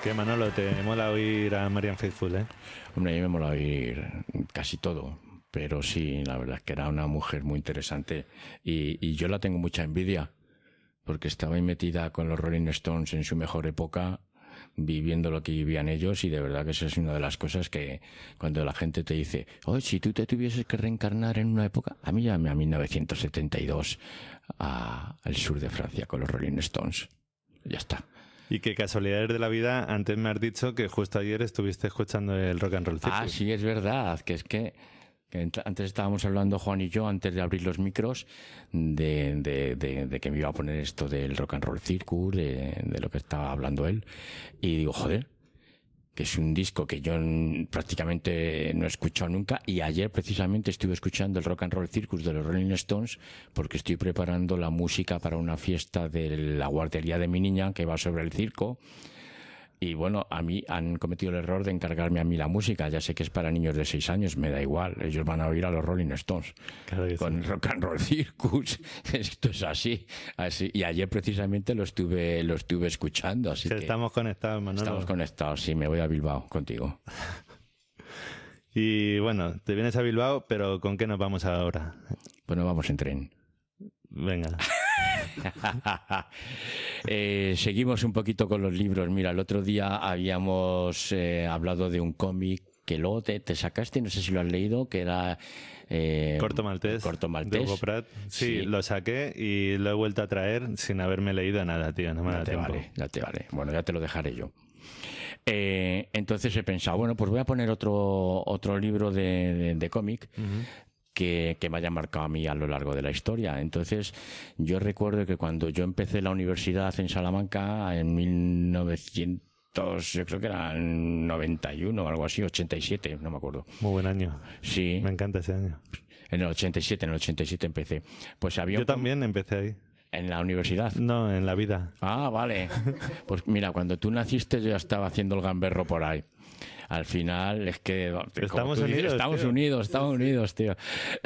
Que Manolo, te mola oír a Marianne Faithfull, ¿eh? Hombre, a mí me mola oír casi todo, pero sí, la verdad es que era una mujer muy interesante y yo la tengo mucha envidia porque estaba ahí metida con los Rolling Stones en su mejor época, viviendo lo que vivían ellos, y de verdad que esa es una de las cosas que cuando la gente te dice, oye, si tú te tuvieses que reencarnar en una época, a mí llame a 1972 al sur de Francia con los Rolling Stones. Ya está. Y qué casualidades de la vida, antes me has dicho que justo ayer estuviste escuchando el Rock and Roll Circus. Ah, sí, es verdad, que antes estábamos hablando Juan y yo, antes de abrir los micros, de que me iba a poner esto del Rock and Roll Circus, de lo que estaba hablando él, y digo, joder, que es un disco que yo prácticamente no he escuchado nunca, y ayer precisamente estuve escuchando el Rock and Roll Circus de los Rolling Stones porque estoy preparando la música para una fiesta de la guardería de mi niña que va sobre el circo. Y bueno, a mí han cometido el error de encargarme a mí la música. Ya sé que es para niños de 6 años, me da igual. Ellos van a oír a los Rolling Stones. Claro que con sí. Rock and Roll Circus. Esto es así. Y ayer precisamente lo estuve escuchando. Así que estamos conectados, Manolo. Estamos conectados, sí, me voy a Bilbao contigo. Y bueno, te vienes a Bilbao, pero ¿con qué nos vamos ahora? Bueno, vamos en tren. Venga. Seguimos un poquito con los libros. Mira, el otro día habíamos hablado de un cómic que luego te sacaste, no sé si lo has leído, que era Corto Maltés de Hugo Pratt. Sí, lo saqué y lo he vuelto a traer sin haberme leído nada, tío. No me da tiempo. Ya te vale. Bueno, ya te lo dejaré yo. Entonces he pensado, bueno, pues voy a poner otro libro de cómic. Que me haya marcado a mí a lo largo de la historia. Entonces, yo recuerdo que cuando yo empecé la universidad en Salamanca, en 1900, yo creo que era 91 o algo así, 87, no me acuerdo. Muy buen año. Sí. Me encanta ese año. En el 87 empecé. Pues había yo también empecé ahí. ¿En la universidad? No, en la vida. Ah, vale. Pues mira, cuando tú naciste yo ya estaba haciendo el gamberro por ahí. Al final es que estamos unidos, tío.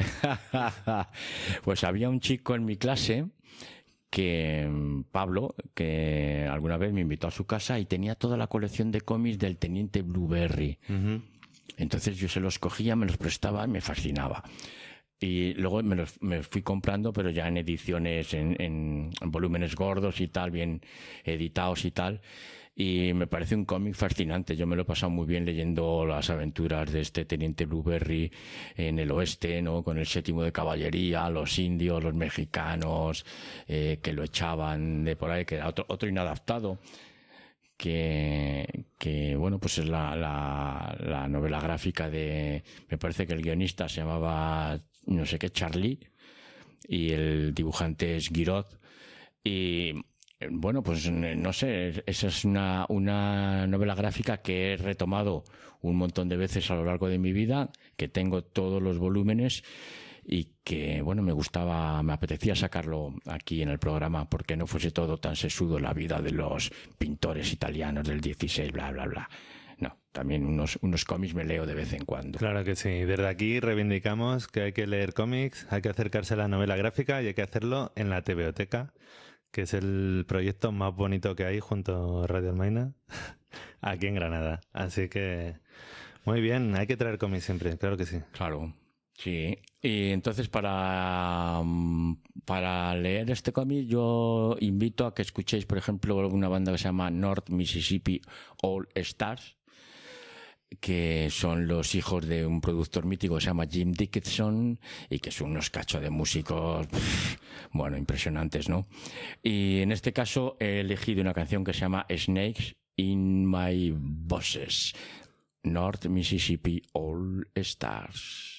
Pues había un chico en mi clase que Pablo, que alguna vez me invitó a su casa y tenía toda la colección de cómics del Teniente Blueberry. Entonces yo se los cogía, me los prestaba y me fascinaba. Y luego me fui comprando, pero ya en ediciones, en volúmenes gordos y tal, bien editados y tal. Y me parece un cómic fascinante. Yo me lo he pasado muy bien leyendo las aventuras de este Teniente Blueberry en el oeste, ¿no? Con el 7º de caballería, los indios, los mexicanos, que lo echaban de por ahí, que era otro inadaptado. Que bueno, pues es la novela gráfica me parece que el guionista se llamaba no sé qué, Charlie, y el dibujante es Guiraud. Y bueno, pues no sé, esa es una novela gráfica que he retomado un montón de veces a lo largo de mi vida, que tengo todos los volúmenes y que, bueno, me apetecía sacarlo aquí en el programa porque no fuese todo tan sesudo la vida de los pintores italianos del 16, bla, bla, bla. No, también unos cómics me leo de vez en cuando. Claro que sí. Desde aquí reivindicamos que hay que leer cómics, hay que acercarse a la novela gráfica y hay que hacerlo en la TVOteca, que es el proyecto más bonito que hay junto a Radio Almaina aquí en Granada. Así que muy bien, hay que traer cómics siempre, claro que sí. Claro, sí. Y entonces para leer este cómic yo invito a que escuchéis, por ejemplo, una banda que se llama North Mississippi All Stars, que son los hijos de un productor mítico que se llama Jim Dickinson y que son unos cachos de músicos, bueno, impresionantes, ¿no? Y en este caso he elegido una canción que se llama Snakes in My Bosses, North Mississippi All Stars.